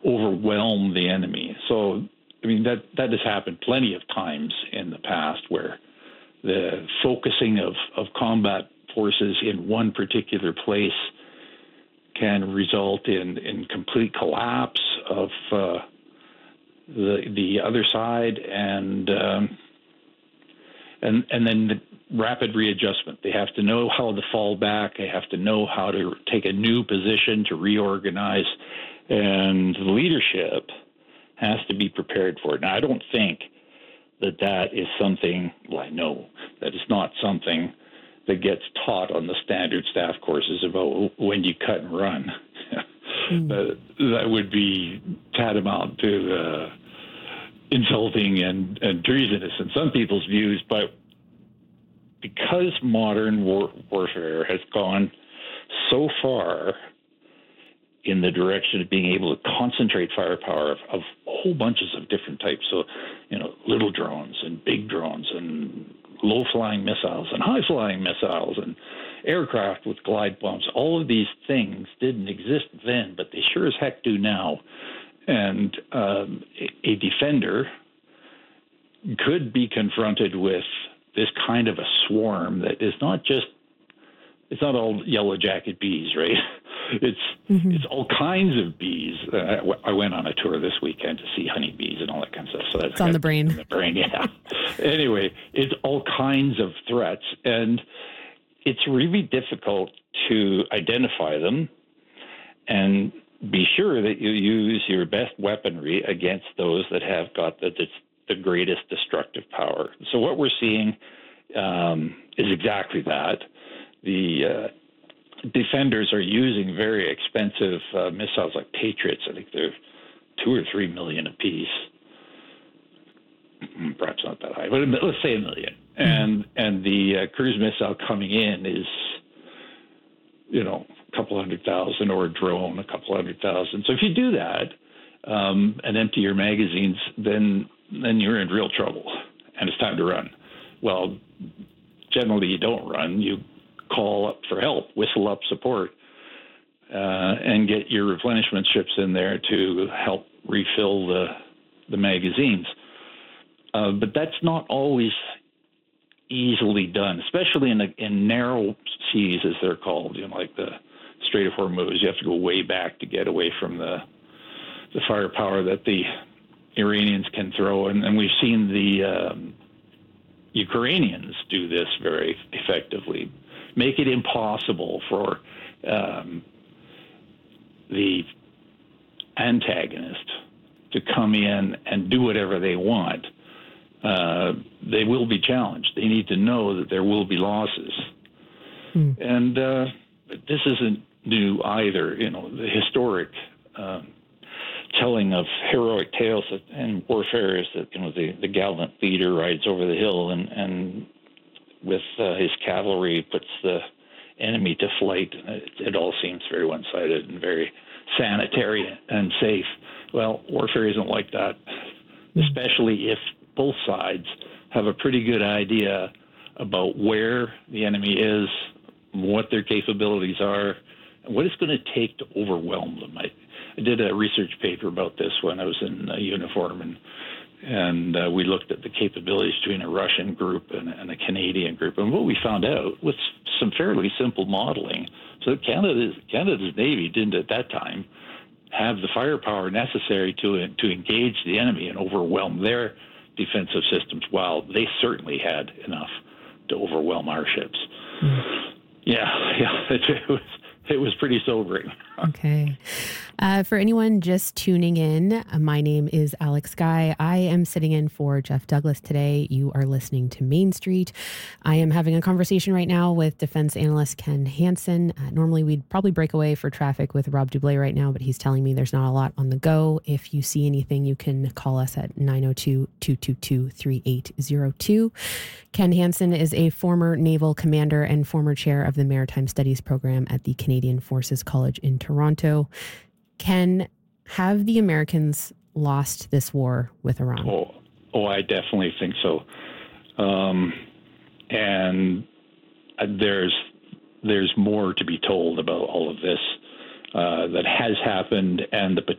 overwhelm the enemy. So, I mean, that has happened plenty of times in the past where the focusing of combat forces in one particular place can result in complete collapse of the other side, and then the rapid readjustment. They have to know how to fall back. They have to know how to take a new position to reorganize, and the leadership has to be prepared for it. Now, I don't think that is something, well, I know that is not something that gets taught on the standard staff courses about when you cut and run. That would be tantamount to insulting and treasonous in some people's views, but because modern warfare has gone so far in the direction of being able to concentrate firepower of whole bunches of different types, so little drones and big drones and low-flying missiles and high-flying missiles and aircraft with glide bombs, all of these things didn't exist then, but they sure as heck do now. And a defender could be confronted with this kind of a swarm that is it's not all yellow jacket bees, right? It's all kinds of bees. I went on a tour this weekend to see honeybees and all that kind of stuff. So that's it's on the brain. The brain, yeah. Anyway, it's all kinds of threats, and it's really difficult to identify them and be sure that you use your best weaponry against those that have got the greatest destructive power. So what we're seeing is exactly that. The defenders are using very expensive missiles like Patriots. I think they're $2 or $3 million apiece. Perhaps not that high, but let's say $1 million. And the cruise missile coming in is, a couple $100,000, or a drone, a couple $100,000. So if you do that and empty your magazines, then you're in real trouble, and it's time to run. Well, generally you don't run. You call up for help, whistle up support, and get your replenishment ships in there to help refill the magazines. But that's not always easily done, especially in narrow seas, as they're called, like the Strait of Hormuz. You have to go way back to get away from the firepower that the Iranians can throw. And we've seen the Ukrainians do this very effectively, make it impossible for the antagonist to come in and do whatever they want. They will be challenged. They need to know that there will be losses. And this isn't new either. The historic telling of heroic tales in warfare is that the gallant leader rides over the hill and with his cavalry puts the enemy to flight. It all seems very one-sided and very sanitary and safe. Well, warfare isn't like that, especially if both sides have a pretty good idea about where the enemy is, what their capabilities are, and what it's going to take to overwhelm them. I did a research paper about this when I was in uniform, and we looked at the capabilities between a Russian group and a Canadian group. And what we found out with some fairly simple modeling, so Canada's Navy didn't at that time have the firepower necessary to engage the enemy and overwhelm their defensive systems, while they certainly had enough to overwhelm our ships. Yeah, it was pretty sobering. Okay. For anyone just tuning in, my name is Alex Guy. I am sitting in for Jeff Douglas today. You are listening to Main Street. I am having a conversation right now with defense analyst Ken Hansen. Normally we'd probably break away for traffic with Rob Dublé right now, but he's telling me there's not a lot on the go. If you see anything, you can call us at 902-222-3802. Ken Hansen is a former naval commander and former chair of the Maritime Studies program at the Canadian Forces College in Toronto. Ken, have the Americans lost this war with Iran? Oh, I definitely think so. And there's more to be told about all of this that has happened and the